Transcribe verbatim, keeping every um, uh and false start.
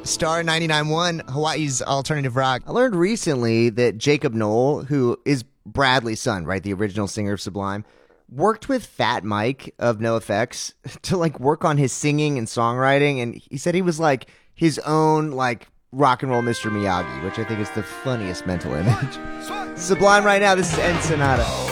Star ninety-nine point one, Hawaii's alternative rock. I learned recently that Jacob Knoll, who is Bradley's son, right, the original singer of Sublime, worked with Fat Mike of NoFX to like work on his singing and songwriting, and he said he was like his own like rock and roll Mister Miyagi, which I think is the funniest mental image. Sublime right now. This is Ensenada.